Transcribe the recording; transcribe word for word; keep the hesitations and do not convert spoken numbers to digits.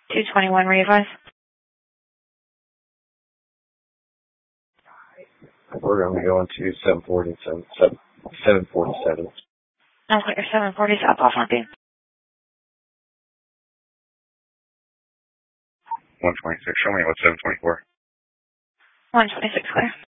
two twenty-one, Revis. We're going to go into seven forty-seven. seven forty-seven. I'll put your seven forty south off on you. one twenty-six. Show me what seven twenty-four. one twenty-six, clear.